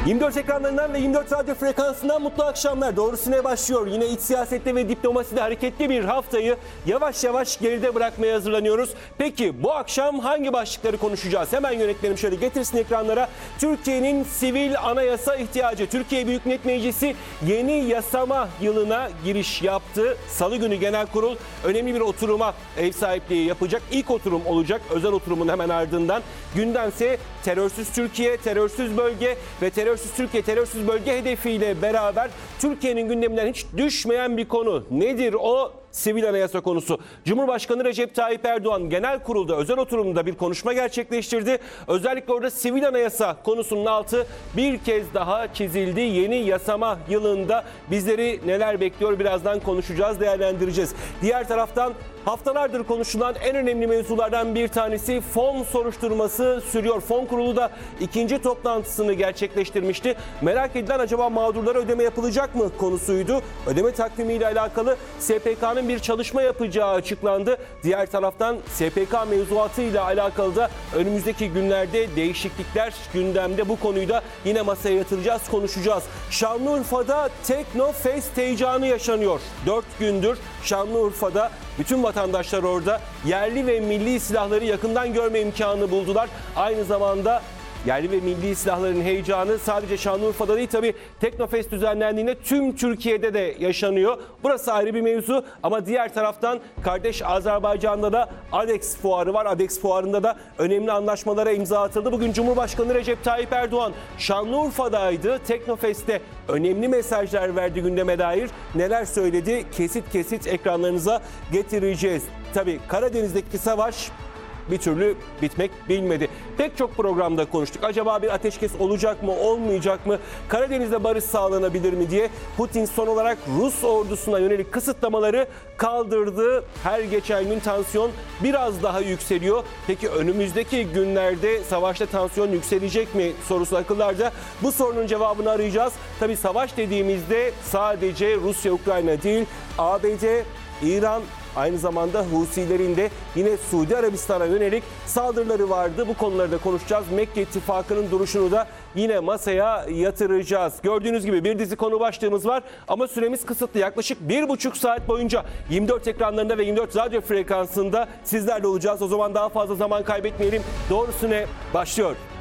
24 ekranlarından ve 24 radyo frekansından mutlu akşamlar. Doğrusu ne başlıyor? Yine iç siyasette ve diplomaside hareketli bir haftayı yavaş yavaş geride bırakmaya hazırlanıyoruz. Peki bu akşam hangi başlıkları konuşacağız? Hemen yönetmenim şöyle getirsin ekranlara. Türkiye'nin sivil anayasa ihtiyacı. Türkiye Büyük Millet Meclisi yeni yasama yılına giriş yaptı. Salı günü genel kurul önemli bir oturuma ev sahipliği yapacak. İlk oturum olacak. Özel oturumun hemen ardından. Gündemse terörsüz Türkiye, terörsüz bölge ve terörsüz Türkiye, terörsüz bölge hedefiyle beraber Türkiye'nin gündeminden hiç düşmeyen bir konu. Nedir o? Sivil anayasa konusu. Cumhurbaşkanı Recep Tayyip Erdoğan genel kurulda özel oturumda bir konuşma gerçekleştirdi. Özellikle orada sivil anayasa konusunun altı bir kez daha çizildi. Yeni yasama yılında bizleri neler bekliyor birazdan konuşacağız, değerlendireceğiz. Diğer taraftan haftalardır konuşulan en önemli mevzulardan bir tanesi fon soruşturması sürüyor. Fon kurulu da ikinci toplantısını gerçekleştirmişti. Merak edilen acaba mağdurlara ödeme yapılacak mı konusuydu. Ödeme takvimiyle alakalı SPK'nın bir çalışma yapacağı açıklandı. Diğer taraftan SPK mevzuatıyla alakalı da önümüzdeki günlerde değişiklikler gündemde. Bu konuyu da yine masaya yatıracağız, konuşacağız. Şanlıurfa'da Teknofest heyecanı yaşanıyor. 4 gündür Şanlıurfa'da bütün vatandaşlar orada yerli ve milli silahları yakından görme imkanı buldular. Aynı zamanda yerli ve milli silahların heyecanı sadece Şanlıurfa'da değil, tabii Teknofest düzenlendiğinde tüm Türkiye'de de yaşanıyor. Burası ayrı bir mevzu ama diğer taraftan kardeş Azerbaycan'da da ADEX fuarı var. ADEX fuarında da önemli anlaşmalara imza atıldı. Bugün Cumhurbaşkanı Recep Tayyip Erdoğan Şanlıurfa'daydı. Teknofest'te önemli mesajlar verdi gündeme dair. Neler söyledi? Kesit kesit ekranlarınıza getireceğiz. Tabii Karadeniz'deki savaş bir türlü bitmek bilmedi. Pek çok programda konuştuk. Acaba bir ateşkes olacak mı, olmayacak mı? Karadeniz'de barış sağlanabilir mi diye Putin son olarak Rus ordusuna yönelik kısıtlamaları kaldırdı. Her geçen gün tansiyon biraz daha yükseliyor. Peki önümüzdeki günlerde savaşta tansiyon yükselecek mi sorusu akıllarda. Bu sorunun cevabını arayacağız. Tabii savaş dediğimizde sadece Rusya-Ukrayna değil, ABD, İran, aynı zamanda Husilerin de yine Suudi Arabistan'a yönelik saldırıları vardı. Bu konuları da konuşacağız. Mekke İttifakı'nın duruşunu da yine masaya yatıracağız. Gördüğünüz gibi bir dizi konu başlığımız var ama süremiz kısıtlı. Yaklaşık 1,5 saat boyunca 24 ekranlarında ve 24 radyo frekansında sizlerle olacağız. O zaman daha fazla zaman kaybetmeyelim. Doğrusu ne? Başlıyor.